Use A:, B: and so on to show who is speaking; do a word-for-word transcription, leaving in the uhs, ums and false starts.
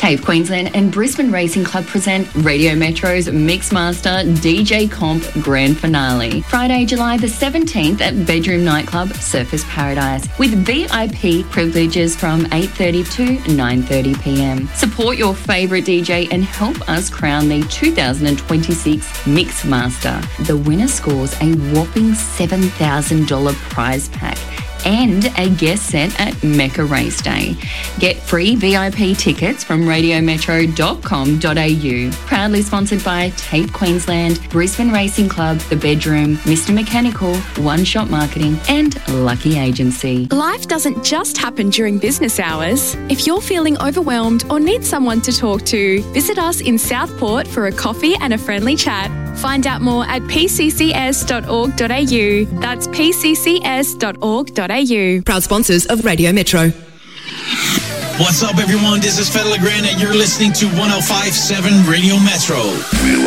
A: TAFE Queensland and Brisbane Racing Club present Radio Metro's Mixmaster D J Comp Grand Finale. Friday, July the seventeenth at Bedroom Nightclub, Surfers Paradise, with V I P privileges from eight thirty to nine thirty p m. Support your favourite D J and help us crown the two thousand twenty-six Mixmaster. The winner scores a whopping seven thousand dollars prize pack and a guest set at Mecca Race Day. Get free V I P tickets from radio metro dot com dot a u. Proudly sponsored by TAFE Queensland, Brisbane Racing Club, The Bedroom, Mister Mechanical, One Shot Marketing and Lucky Agency.
B: Life doesn't just happen during business hours. If you're feeling overwhelmed or need someone to talk to, visit us in Southport for a coffee and a friendly chat. Find out more at p c c s dot org dot a u. That's p c c s dot org dot a u.
C: Proud sponsors of Radio Metro.
D: What's up, everyone? This is Fedde Le Grand, and you're listening to one oh five point seven Radio Metro.